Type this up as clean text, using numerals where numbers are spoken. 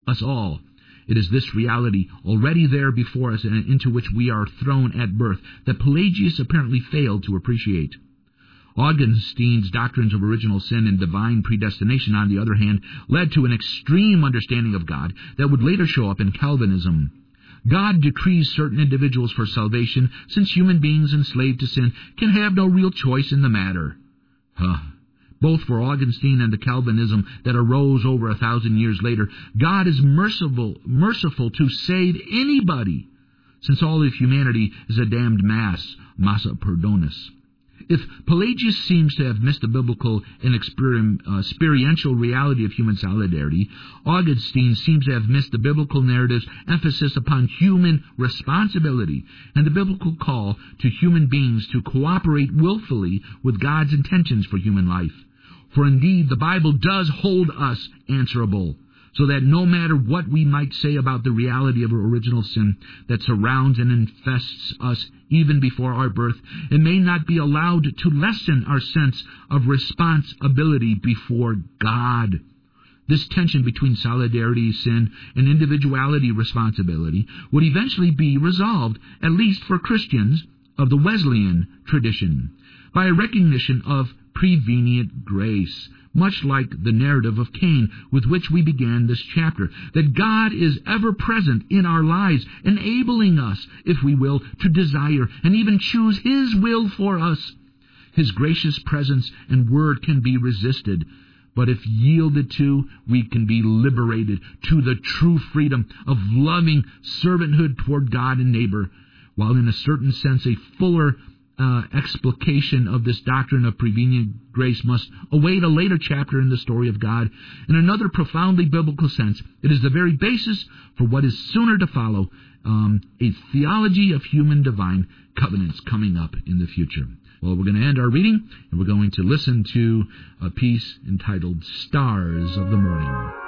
us all. It is this reality, already there before us and into which we are thrown at birth, that Pelagius apparently failed to appreciate. Augustine's doctrines of original sin and divine predestination, on the other hand, led to an extreme understanding of God that would later show up in Calvinism. God decrees certain individuals for salvation, since human beings enslaved to sin can have no real choice in the matter. Both for Augustine and the Calvinism that arose over 1,000 years later, God is merciful to save anybody, since all of humanity is a damned mass, massa perdonis. If Pelagius seems to have missed the biblical and experiential reality of human solidarity, Augustine seems to have missed the biblical narrative's emphasis upon human responsibility and the biblical call to human beings to cooperate willfully with God's intentions for human life. For indeed, the Bible does hold us answerable, so that no matter what we might say about the reality of original sin that surrounds and infests us even before our birth, it may not be allowed to lessen our sense of responsibility before God. This tension between solidarity, sin, and individuality responsibility would eventually be resolved, at least for Christians of the Wesleyan tradition, by a recognition of prevenient grace, much like the narrative of Cain with which we began this chapter, that God is ever present in our lives, enabling us, if we will, to desire and even choose His will for us. His gracious presence and word can be resisted, but if yielded to, we can be liberated to the true freedom of loving servanthood toward God and neighbor, while in a certain sense a fuller explication of this doctrine of prevenient grace must await a later chapter in the story of God. In another profoundly biblical sense, it is the very basis for what is sooner to follow, a theology of human divine covenants coming up in the future. Well, we're going to end our reading, and we're going to listen to a piece entitled Stars of the Morning.